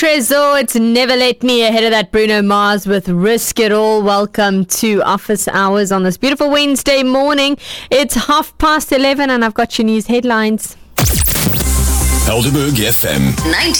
Trezor, it's Never Let Me, ahead of that Bruno Mars with Risk It All. Welcome to Office Hours on this beautiful Wednesday morning. It's 11:30 and I've got your news headlines. Helderberg FM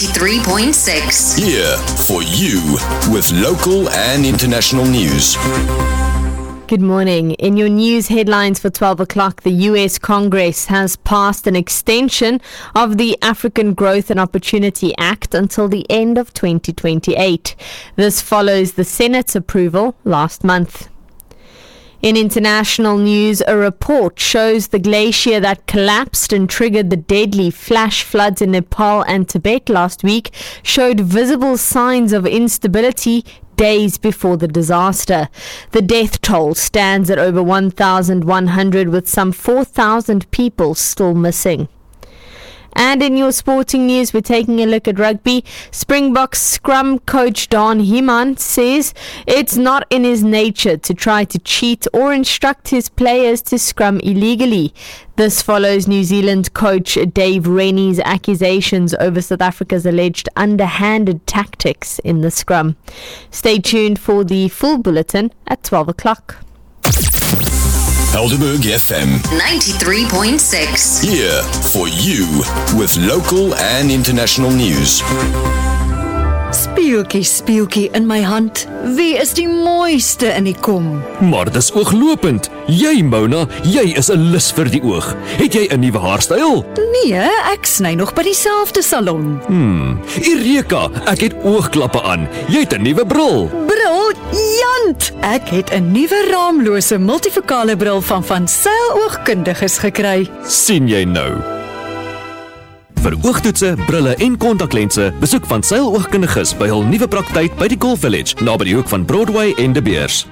93.6. here for you with local and international news. Good morning. In your news headlines for 12 o'clock, the US Congress has passed an extension of the African Growth and Opportunity Act until the end of 2028. This follows the Senate's approval last month. In international news, a report shows the glacier that collapsed and triggered the deadly flash floods in Nepal and Tibet last week showed visible signs of instability days before the disaster. The death toll stands at over 1,100, with some 4,000 people still missing. And in your sporting news, we're taking a look at rugby. Springboks scrum coach Don Heeman says it's not in his nature to try to cheat or instruct his players to scrum illegally. This follows New Zealand coach Dave Rennie's accusations over South Africa's alleged underhanded tactics in the scrum. Stay tuned for the full bulletin at 12 o'clock. Helderberg FM 93.6. here for you with local and international news. Speeltjie, speeltjie in my hand. Wie is die mooiste in die kom? Maar dis ooglopend. Jy, Mona, jy is 'n lus vir die oog. Het jy 'n nuwe haarstyl? Nee, ek sny nog by dieselfde salon. Eureka, ek het oogklappe aan. Jy het 'n nuwe bril. Briljant! Ek het 'n nuwe raamlose multifokale bril van Sail Oogkundiges gekry. Sien jy nou? Vir oogtoetse, brille en kontaklense, besoek Van Sail Oogkundiges by hul nuwe praktyk by die Golf Village, naby die hoek van Broadway en De Beers.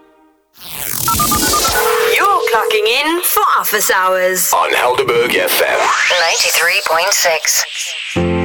You're clocking in for Office Hours On Helderberg FM. 93.6.